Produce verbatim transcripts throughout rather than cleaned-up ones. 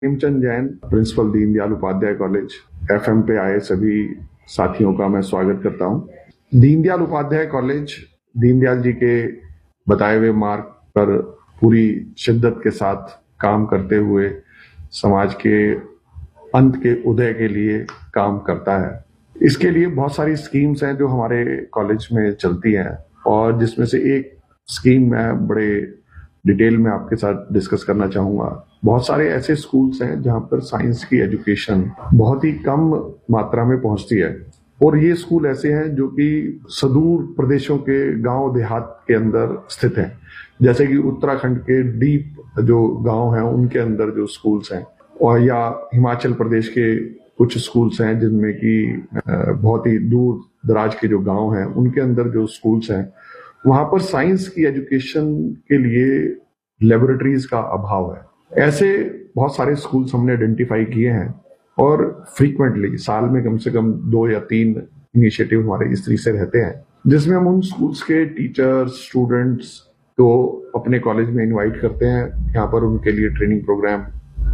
Hemchand Jain, principal Deendayal Upadhyay college FM पे आए सभी साथियों का मैं स्वागत करता हूं। दीनदयाल उपाध्याय कॉलेज दीनदयाल जी के बताए हुए मार्ग पर पूरी शिद्दत के साथ काम करते हुए समाज के अंत के उदय के लिए काम करता है। इसके लिए बहुत सारी स्कीम्स हैं जो हमारे कॉलेज में चलती हैं और जिसमें से एक स्कीम मैं बड़े डिटेल में आपके साथ डिस्कस करना चाहूंगा। बहुत सारे ऐसे स्कूल्स हैं जहां पर साइंस की एजुकेशन बहुत ही कम मात्रा में पहुंचती है और ये स्कूल ऐसे हैं जो कि सुदूर प्रदेशों के गांव देहात के अंदर स्थित हैं, जैसे कि उत्तराखंड के डीप जो गांव हैं उनके अंदर जो स्कूल्स हैं, और या हिमाचल प्रदेश के कुछ स्कूल्स हैं जिनमें कि बहुत ही दूर दराज के जो गांव हैं उनके अंदर जो स्कूल्स हैं वहां पर साइंस की एजुकेशन के लिए लेबोरेटरीज का अभाव है। ऐसे बहुत सारे स्कूल्स हमने आइडेंटिफाई किए हैं और फ्रीक्वेंटली साल में कम से कम दो या तीन इनिशिएटिव हमारे इस तरह से रहते हैं जिसमें हम उन स्कूल्स के टीचर्स स्टूडेंट्स को अपने कॉलेज में इनवाइट करते हैं। यहाँ पर उनके लिए ट्रेनिंग प्रोग्राम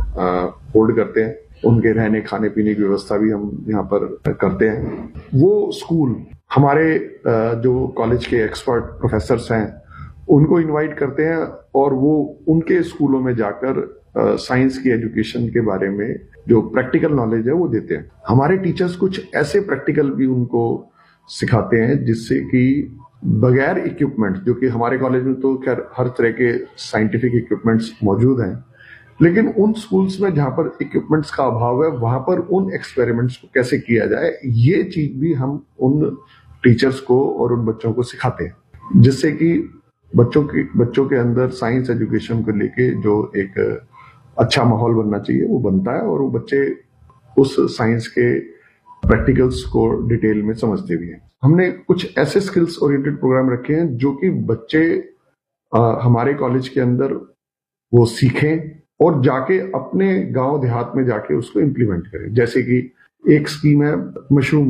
होल्ड करते हैं, उनके रहने खाने पीने की व्यवस्था भी हम यहाँ पर करते हैं। वो स्कूल हमारे जो कॉलेज के एक्सपर्ट प्रोफेसर्स हैं उनको इनवाइट करते हैं और वो उनके स्कूलों में जाकर साइंस की एजुकेशन के बारे में जो प्रैक्टिकल नॉलेज है वो देते हैं। हमारे टीचर्स कुछ ऐसे प्रैक्टिकल भी उनको सिखाते हैं जिससे कि बगैर इक्विपमेंट, जो कि हमारे कॉलेज में तो खैर हर तरह के साइंटिफिक इक्विपमेंट्स मौजूद हैं, लेकिन उन स्कूल्स में जहां पर इक्विपमेंट्स का अभाव है वहां पर उन एक्सपेरिमेंट्स को कैसे किया जाए ये चीज भी हम उन टीचर्स को और उन बच्चों को सिखाते हैं, जिससे कि बच्चों की बच्चों के अंदर साइंस एजुकेशन को लेके जो एक अच्छा माहौल बनना चाहिए वो बनता है और वो बच्चे उस साइंस के प्रैक्टिकल्स को डिटेल में समझते भी हैं। हमने कुछ ऐसे स्किल्स ओरिएंटेड प्रोग्राम रखे हैं जो कि बच्चे आ, हमारे कॉलेज के अंदर वो सीखें और जाके अपने गांव देहात में जाके उसको इम्प्लीमेंट करें। जैसे कि एक स्कीम है मशरूम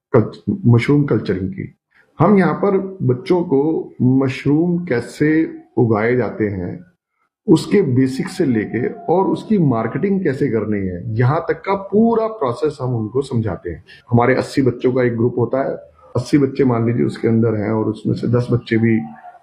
मशरूम कल्चरिंग की। हम यहाँ पर बच्चों को मशरूम कैसे उगाए जाते हैं उसके बेसिक से लेके और उसकी मार्केटिंग कैसे करनी है यहाँ तक का पूरा प्रोसेस हम उनको समझाते हैं। हमारे अस्सी बच्चों का एक ग्रुप होता है, अस्सी बच्चे मान लीजिए उसके अंदर हैं और उसमें से दस बच्चे भी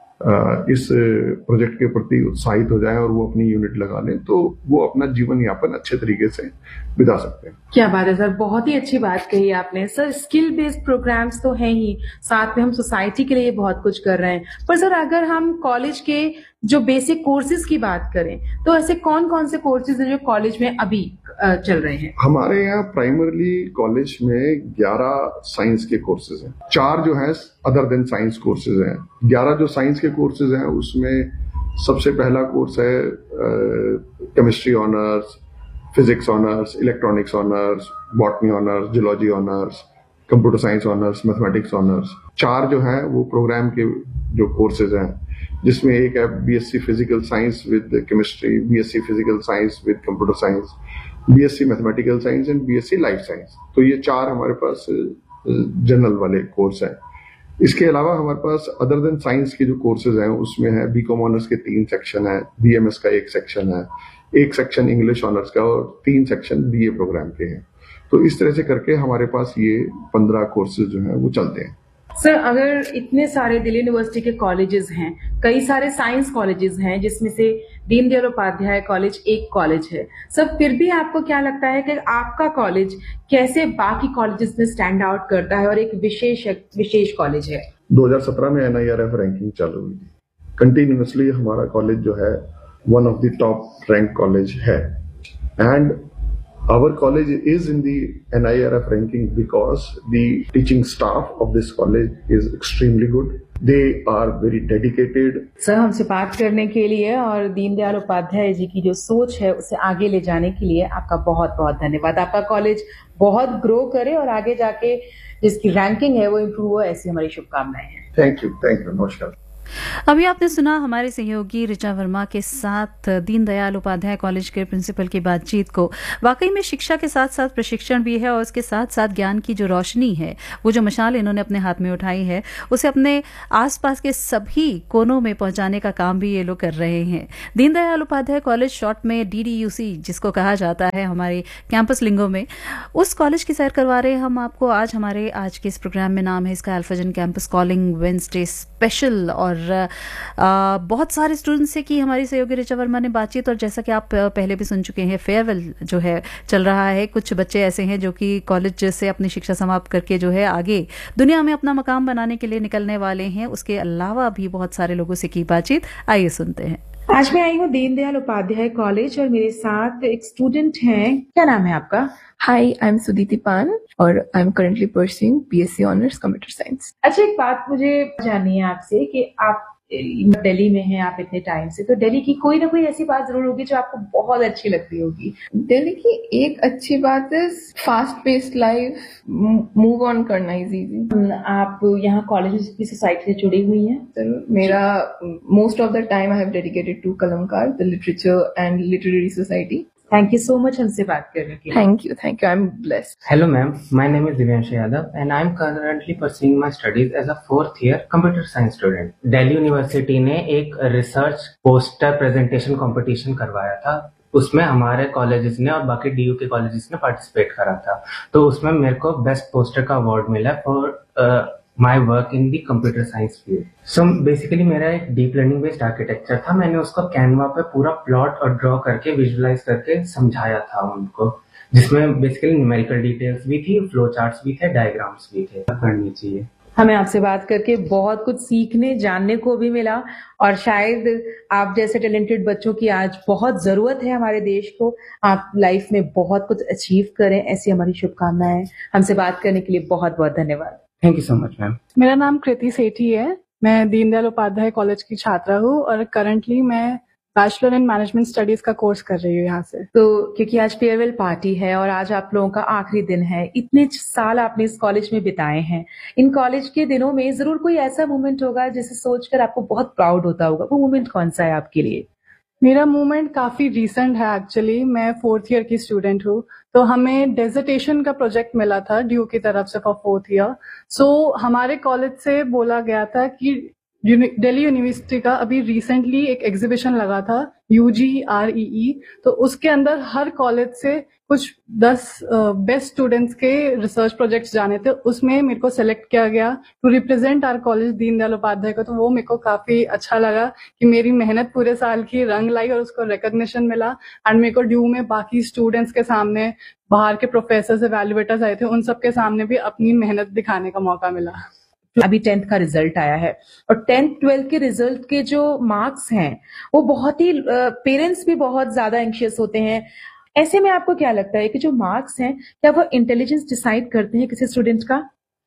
इस प्रोजेक्ट के प्रति उत्साहित हो जाएं और वो अपनी यूनिट लगा लें तो वो अपना जीवन यापन अच्छे तरीके से बिता सकते हैं। क्या बात है सर, बहुत ही अच्छी बात कही आपने। सर स्किल बेस्ड प्रोग्राम्स तो हैं ही, साथ में हम सोसाइटी के लिए बहुत कुछ कर रहे हैं, पर सर अगर हम कॉलेज के जो बेसिक कोर्सेज की बात करें तो ऐसे कौन कौन से कोर्सेज हैं जो कॉलेज में अभी चल रहे हैं? हमारे यहाँ प्राइमरली कॉलेज में ग्यारह साइंस के कोर्सेज हैं, चार जो है अदर देन साइंस कोर्सेज हैं। ग्यारह जो साइंस के कोर्सेज हैं उसमें सबसे पहला कोर्स है chemistry honours, physics honours, electronics honours, botany honours, geology honours, computer science honours, mathematics honours. चार जो है वो प्रोग्राम के जो कोर्सेज हैं जिसमें एक है BSc physical science with chemistry, BSc physical science with computer science, BSc mathematical science and BSc life science. तो ये चार हमारे पास जनरल वाले कोर्स हैं। इसके अलावा हमारे पास अदर देन साइंस के जो कोर्सेज हैं उसमें है बीकॉम ऑनर्स के तीन सेक्शन है, बीएमएस का एक सेक्शन है, एक सेक्शन इंग्लिश ऑनर्स का और तीन सेक्शन बीए प्रोग्राम के हैं। तो इस तरह से करके हमारे पास ये पंद्रह कोर्सेज जो हैं वो चलते हैं। सर अगर इतने सारे दिल्ली यूनिवर्सिटी के कॉलेजेस हैं, कई सारे साइंस कॉलेजेस हैं जिसमें से दीनदयाल उपाध्याय कॉलेज एक कॉलेज है, सर फिर भी आपको क्या लगता है कि आपका कॉलेज कैसे बाकी कॉलेजेस में स्टैंड आउट करता है और एक विशेष विशेष कॉलेज है? दो हज़ार सत्रह में एनआईआरएफ रैंकिंग चालू हुई थी। कंटिन्यूअसली हमारा कॉलेज जो है one of the top rank college है and our college is in the N I R F ranking because the teaching staff of this college is extremely good. They are very dedicated. Sir हमसे बात करने के लिए और दीनदयाल उपाध्याय जी की जो सोच है उसे आगे ले जाने के लिए आपका बहुत बहुत धन्यवाद। आपका कॉलेज बहुत ग्रो करे और आगे जाके जिसकी रैंकिंग है वो इम्प्रूव हो, ऐसी हमारी शुभकामनाएं हैं। थैंक यू, थैंक यू, नमस्कार। अभी आपने सुना हमारे सहयोगी ऋचा वर्मा के साथ दीनदयाल उपाध्याय कॉलेज के प्रिंसिपल की बातचीत को। वाकई में शिक्षा के साथ साथ प्रशिक्षण भी है और उसके साथ साथ ज्ञान की जो रोशनी है, वो जो मशाल इन्होंने अपने हाथ में उठाई है, उसे अपने आसपास के सभी कोनों में पहुंचाने का काम भी ये लोग कर रहे हैं। दीनदयाल उपाध्याय कॉलेज, शॉर्ट में डी डी यू सी जिसको कहा जाता है हमारे कैंपस लिंगो में, उस कॉलेज की सैर करवा रहे हैं हम आपको आज। हमारे आज के इस प्रोग्राम में नाम है इसका अल्फाजन कैंपस कॉलिंग वेडनेसडे स्पेशल, और आ, बहुत सारे स्टूडेंट्स से की हमारी सहयोगी ऋचा वर्मा ने बातचीत। और जैसा कि आप पहले भी सुन चुके हैं, फेयरवेल जो है चल रहा है। कुछ बच्चे ऐसे हैं जो कि कॉलेज से अपनी शिक्षा समाप्त करके जो है आगे दुनिया में अपना मकाम बनाने के लिए निकलने वाले हैं। उसके अलावा भी बहुत सारे लोगों से की बातचीत, आइए सुनते हैं। आज मैं आई हूँ दीनदयाल उपाध्याय कॉलेज और मेरे साथ एक स्टूडेंट हैं। क्या नाम है आपका? Hi, I'm Sudhiti Pan और I'm currently pursuing B S c Honors Computer Science. अच्छा, एक बात मुझे जाननी है आपसे कि आप दिल्ली में हैं, आप इतने टाइम से, तो दिल्ली की कोई ना कोई ऐसी बात जरूर होगी जो आपको बहुत अच्छी लगती होगी। दिल्ली की एक अच्छी बात है fast paced life, move on करना इजी। आप यहाँ कॉलेज की सोसाइटी से जुड़ी हुई हैं? तो मेरा most of the time I have dedicated to कलमकार, the literature and literary society. Thank you so much हमसे बात करने के लिए। Thank you, thank you, I am blessed. Hello ma'am, my name is Divyanshu Yadav and I am currently pursuing my studies as a fourth year computer science student. Delhi University ने एक research poster presentation competition करवाया था। उसमें हमारे colleges ने और बाकी D you के कॉलेजेस ने पार्टिसिपेट करा था। तो उसमें मेरे को बेस्ट पोस्टर का अवार्ड मिला for my work in the computer science field. So basically मेरा एक डीप लर्निंग बेस्ड आर्किटेक्चर था। मैंने उसको कैनवा पे पूरा प्लॉट और ड्रॉ करके विजुअलाइज करके समझाया था उनको, जिसमें बेसिकली न्यूमेरिकल डिटेल्स भी थी, फ्लो चार्ट्स भी थे, डायग्राम्स भी थे। करनी चाहिए। हमें आपसे बात करके बहुत कुछ सीखने जानने को भी मिला और शायद आप जैसे टैलेंटेड बच्चों की आज बहुत जरूरत है हमारे देश को। आप लाइफ में बहुत कुछ अचीव करें, ऐसी हमारी शुभकामनाएं। हमसे बात करने के लिए बहुत बहुत धन्यवाद। Thank you so much ma'am. मेरा नाम कृति सेठी है। मैं दीनदयाल उपाध्याय कॉलेज की छात्रा हूँ और करंटली मैं बैचलर इन मैनेजमेंट स्टडीज का कोर्स कर रही हूँ यहाँ से। तो क्योंकि आज फेयरवेल पार्टी है और आज आप लोगों का आखिरी दिन है, इतने साल आपने इस कॉलेज में बिताए हैं, इन कॉलेज के दिनों में जरूर कोई ऐसा मोमेंट होगा जिसे सोचकर आपको बहुत प्राउड होता होगा। वो मोमेंट कौन सा है आपके लिए? मेरा मूवमेंट काफी रीसेंट है एक्चुअली। मैं फोर्थ ईयर की स्टूडेंट हूँ, तो हमें डेजर्टेशन का प्रोजेक्ट मिला था ड्यू की तरफ से फॉर फोर्थ ईयर। सो हमारे कॉलेज से बोला गया था कि दिल्ली यूनिवर्सिटी का अभी रिसेंटली एक एग्जीबिशन लगा था यू जी आर ई ई, तो उसके अंदर हर कॉलेज से कुछ दस बेस्ट स्टूडेंट्स के रिसर्च प्रोजेक्ट्स जाने थे। उसमें मेरे को सिलेक्ट किया गया to represent our college Deendayal Upadhyay को। तो वो मेरे को काफी अच्छा लगा कि मेरी मेहनत पूरे साल की रंग लाई और उसको रिकॉग्निशन मिला। एंड मेरे को ड्यू में बाकी स्टूडेंट्स के सामने, बाहर के प्रोफेसर्स, एवेल्युएटर्स आए थे, उन सबके सामने भी अपनी मेहनत दिखाने का मौका मिला। अभी टेंथ का रिजल्ट आया है और टेंथ ट्वेल्थ के रिजल्ट के जो मार्क्स हैं वो बहुत ही, पेरेंट्स भी बहुत ज्यादा एंशियस होते हैं। ऐसे में आपको क्या लगता है कि जो मार्क्स हैं क्या वो इंटेलिजेंस डिसाइड करते हैं किसी स्टूडेंट का?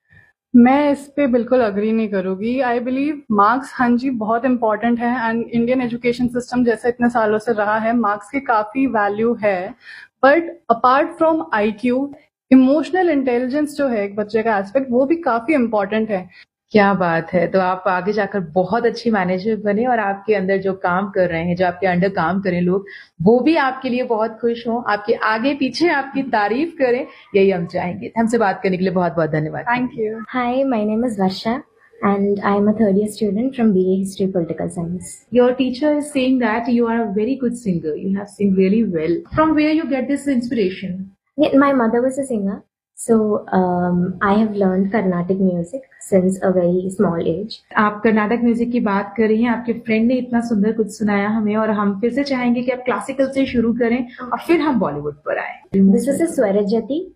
मैं इस पे बिल्कुल अग्री नहीं करूंगी। आई बिलीव मार्क्स, हाँ जी, बहुत इंपॉर्टेंट है एंड इंडियन एजुकेशन सिस्टम जैसे इतने सालों से रहा है, मार्क्स की काफी वैल्यू है। But apart from I Q, emotional intelligence जो है एक बच्चे का एस्पेक्ट, वो भी काफी इम्पोर्टेंट है। क्या बात है। तो आप आगे जाकर बहुत अच्छी मैनेजर बने और आपके अंदर जो काम कर रहे हैं, जो आपके अंडर काम करें लोग, वो भी आपके लिए बहुत खुश हों, आपके आगे पीछे आपकी तारीफ करें, यही हम चाहेंगे। हमसे बात करने के लिए बहुत बहुत धन्यवाद। Thank you. Hi, my name is Varsha and I am a third year student from B A History Political Science. Your teacher is saying that you are a very good singer. You have sing really well. From where you get this inspiration? Yeah, my mother was a singer, so um, I have learned Carnatic music since a very small age. आप Karnataka music की बात कर रही हैं, आपके friend ने इतना सुंदर कुछ सुनाया हमें और हम फिर से चाहेंगे कि आप क्लासिकल से शुरू करें और फिर हम बॉलीवुड पर आए। This is a Swarajati